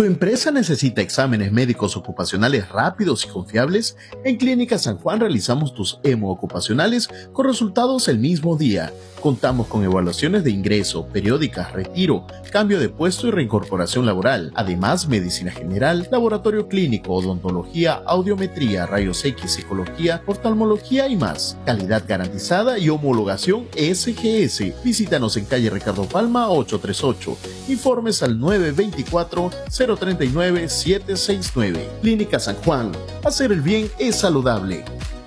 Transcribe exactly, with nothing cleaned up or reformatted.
¿Tu empresa necesita exámenes médicos ocupacionales rápidos y confiables? En Clínica San Juan realizamos tus hemo ocupacionales con resultados el mismo día. Contamos con evaluaciones de ingreso, periódicas, retiro, cambio de puesto y reincorporación laboral. Además, medicina general, laboratorio clínico, odontología, audiometría, rayos X, psicología, oftalmología y más. Calidad garantizada y homologación S G S. Visítanos en calle Ricardo Palma ochocientos treinta y ocho. Informes al nueve dos cuatro, cero tres nueve, siete seis nueve. Clínica San Juan. Hacer el bien es saludable.